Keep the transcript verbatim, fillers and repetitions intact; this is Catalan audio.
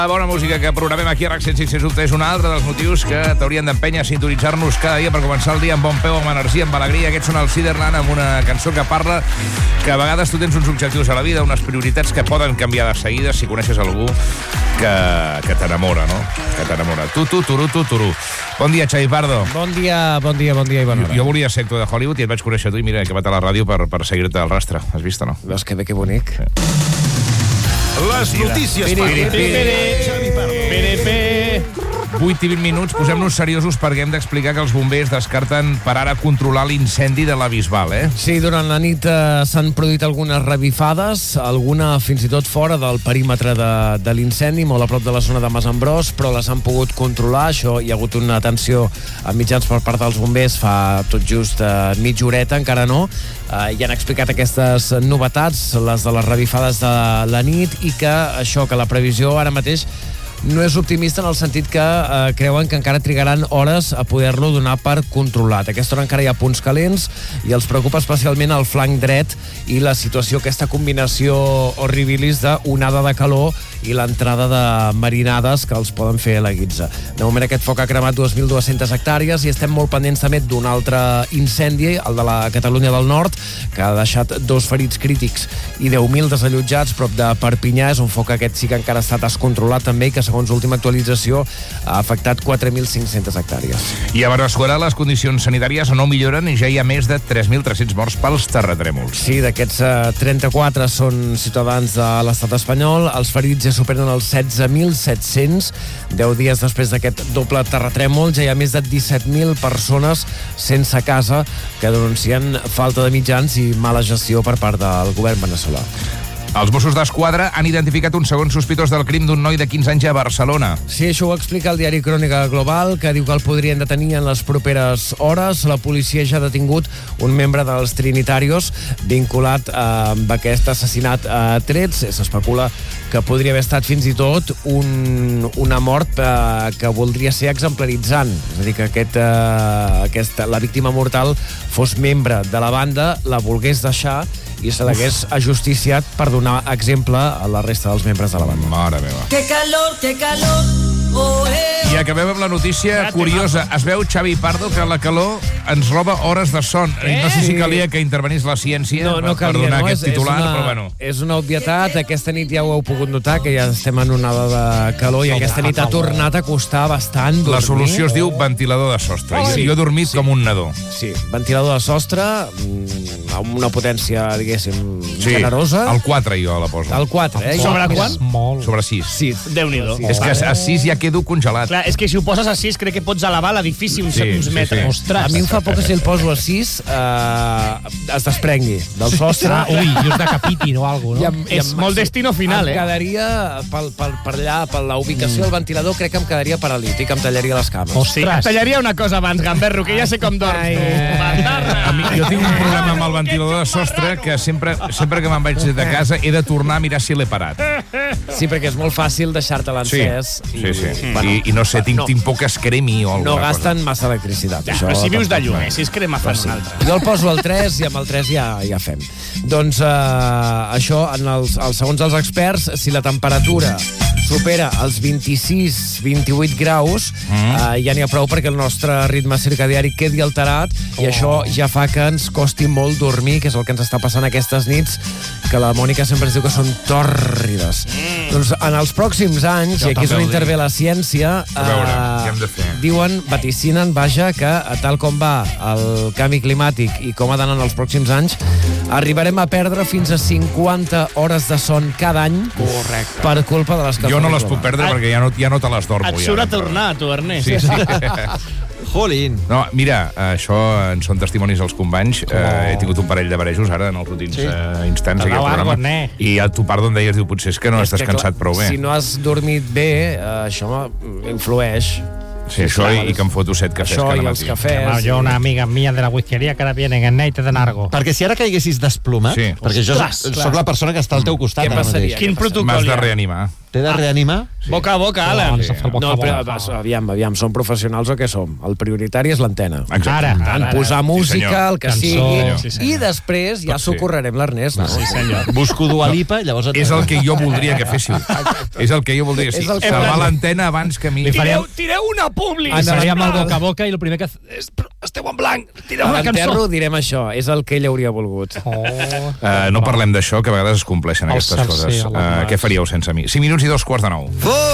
La bona música que programem aquí a RAC cent sis sens dubte és un altre dels motius que t'haurien d'empènyer a sintonitzar-nos cada dia per començar el dia amb bon peu, amb energia, amb alegria. Aquests són el Ciderland, amb una cançó que parla que a vegades tu tens uns objectius a la vida, unes prioritats que poden canviar de seguida si coneixes algú que, que t'enamora, no? Que t'enamora. Tu, tu, turu, tu, turu. Bon dia, Xavi Pardo. Bon dia, bon dia, bon dia i bona hora. Jo volia ser actor de Hollywood i et vaig conèixer tu i mira, he acabat a la ràdio per, per seguir-te al rastre. Has vist o no? Veus que bé, que bonic. Sí. Les notícies vuit i vint minuts, posem-nos seriosos perquè hem d'explicar que els bombers descarten per ara controlar l'incendi de la Bisbal, eh? Sí, durant la nit eh, s'han produït algunes revifades, alguna fins i tot fora del perímetre de, de l'incendi, molt a prop de la zona de Masambrós, però les han pogut controlar. Això hi ha hagut una atenció a mitjans per part dels bombers fa tot just eh, mitja horeta, encara no. Eh, i han explicat aquestes novetats, les de les revifades de la nit, i que això, que la previsió ara mateix no és optimista en el sentit que eh, creuen que encara trigaran hores a poder-lo donar per controlat. A aquesta hora encara hi ha punts calents i els preocupa especialment el flanc dret i la situació, aquesta combinació horribilis d'onada de calor i l'entrada de marinades que els poden fer a la guitza. De moment aquest foc ha cremat dos mil dues-centes hectàrees i estem molt pendents també d'un altre incendi, el de la Catalunya del Nord, que ha deixat dos ferits crítics i deu mil desallotjats prop de Perpinyà. És un foc aquest sí que encara ha estat descontrolat també i que segons l'última actualització ha afectat quatre mil cinc-centes hectàrees. I a Barcelona les condicions sanitàries no milloren i ja hi ha més de tres mil tres-cents morts pels terratrèmols. Sí, d'aquests uh, trenta-quatre són ciutadans de l'estat espanyol, els ferits ja superen els setze mil set-cents. Deu dies després d'aquest doble terratrèmol ja hi ha més de disset mil persones sense casa que denuncien falta de mitjans i mala gestió per part del govern veneçolà. Els Mossos d'Esquadra han identificat un segon sospitós del crim d'un noi de quinze anys a Barcelona. Sí, això ho explica el diari Crònica Global, que diu que el podrien detenir en les properes hores. La policia ja ha detingut un membre dels Trinitarios vinculat a, amb aquest assassinat a trets. S'especula que podria haver estat fins i tot un, una mort eh, que voldria ser exemplaritzant. És a dir, que aquest, eh, aquest, la víctima mortal fos membre de la banda, la volgués deixar i se l'hagués ajusticiat per donar exemple a la resta dels membres de la banda. Mare meva. Que calor, que calor, oh, eh. I acabem amb la notícia curiosa. Es veu, Xavi Pardo, que la calor ens roba hores de son. Eh? No sé si calia que intervenís la ciència no, no per, calia, per donar no? aquest és, titular, és una, però bueno. És una obvietat. Aquesta nit ja ho heu pogut notar, que ja estem en onada de calor i aquesta nit ha tornat a costar bastant dormir. La solució es diu ventilador de sostre. I jo he dormit sí. com un nadó. Sí, ventilador de sostre, amb una potència, diguéssim, sí, generosa. El quatre jo la poso. El quatre, eh? Sobre quant? Molt. Sobre sis. Sí. Déu-n'hi-do. Sí. És que a sis ja quedo congelat. Clar, és que si ho poses a sis crec que pots elevar l'edifici uns, sí, uns metres. Sí, sí. Ostres. A mi em fa por que si el poso a sis eh, es desprengui del sostre. Ah, ui, i us decapiti o alguna cosa, no? I amb, és molt destino final, em eh? Em quedaria per, per, per allà, per la ubicació del ventilador, crec que em quedaria paralític, em tallaria les cames. Sí, et tallaria una cosa abans, Gamberro, que ja sé com dorms. A mi, jo tinc un problema amb el ventilador de sostre que sempre, sempre que me'n vaig de casa he de tornar a mirar si l'he parat. Sí, perquè és molt fàcil deixar-te l'encès. Sí, sí, sí. I, bueno, I, I no sé, tinc, no. tinc por que es cremi o alguna no cosa. No gasten massa electricitat. Ja, això, però si vius de lloguer, si es crema fas un altre. Jo el poso al tres i amb el tres ja, ja fem. Doncs eh, això, en els, els, segons els experts, si la temperatura supera els vint-i-sis vint-i-vuit graus, mm. eh, ja n'hi ha prou perquè el nostre ritme circadiari quedi alterat oh. i això ja fa que ens costi molt dormir, que és el que ens està passant aquestes nits, que la Mònica sempre ens diu que són tòrrides. Mm. Doncs en els pròxims anys, jo i aquí és on intervé la ciència, a veure, eh, què hem de fer? Diuen, vaticinen, vaja, que tal com va el canvi climàtic i com ha d'anar en els pròxims anys, arribarem a perdre fins a cinquanta hores de son cada any. Correcte. Per culpa de les que... Jo no les puc perdre ah, perquè ja no, ja no te les dormo. Et surt a tornar, tu, Ernest. Sí, sí. Jolín. No, mira, això en són testimonis els companys. Oh. Eh, he tingut un parell de barejos ara en els últims sí. eh, instants d'aquest programa. Argot, I a tu Pardo em deies, diu, potser és que no has descansat prou bé. Si no has dormit bé, eh, això influeix. Sí, això i, i que em foto set cafès això cada matí. Això i els cafès. No, jo, una amiga mia de la whiskeria que ara vienen en Nate de Nargo. Perquè si ara caiguessis desplomat, sí. perquè jo soc la persona que està al teu costat. Què passaria? Quin protocol m'has de reanimar. T'he de reanimar? Boca a boca, No, Alan. no s'ha fet el boca No, a però boca. vas, aviam, aviam, som professionals o què som? El prioritari és l'antena. Exacte. Ara, Per tant, ara. posar Sí, música, senyor. el que Cançó. sigui, Sí, senyor. i després ja Tot sí. socorrerem l'Ernest. No? Sí, senyor. Busco Dua Lipa i llavors... Et... És el que jo voldria que féssiu. És el que jo voldria. Sí. És el que- Salvar l'antena abans que a mi. Li faríem, tireu una publi! li faríem el boca a boca i el primer que... És, però esteu en blanc, tireu A una l'enterro cançó. direm això, és el que ell hauria volgut. Oh, Uh, no parlem d'això, que a vegades es compleixen El aquestes cel, coses. sí, a Uh, l'Atlàs. què faríeu sense mi? cinc minuts i dos quarts de nou.